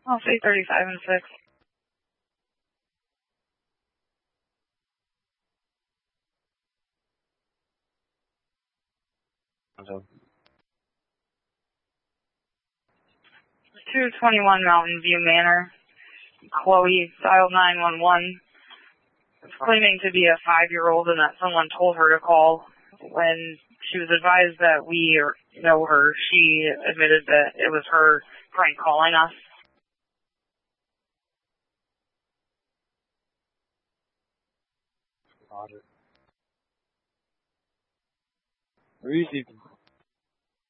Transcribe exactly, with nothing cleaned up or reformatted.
I'll say thirty-five and six. two twenty-one Mountain View Manor. Chloe dialed nine one one. Claiming to be a five-year-old and that someone told her to call. When she was advised that we know her, she admitted that it was her prank calling us. Roger. Received.